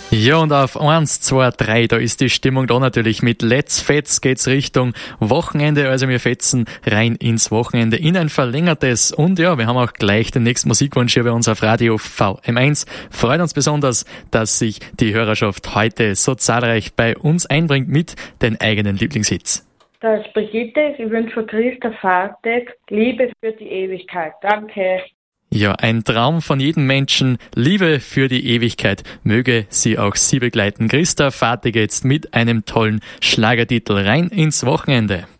Ja, und auf 1, 2, 3, da ist die Stimmung da natürlich. Mit Let's Fetz geht's Richtung Wochenende. Also wir fetzen rein ins Wochenende in ein verlängertes. Und ja, wir haben auch gleich den nächsten Musikwunsch hier bei uns auf Radio VM1. Freut uns besonders, dass sich die Hörerschaft heute so zahlreich bei uns einbringt mit den eigenen Lieblingshits. Da ist Brigitte, ich wünsche für Christa Fartek Liebe für die Ewigkeit. Danke. Ja, ein Traum von jedem Menschen, Liebe für die Ewigkeit, möge sie auch Sie begleiten. Christa Fartek jetzt mit einem tollen Schlagertitel rein ins Wochenende.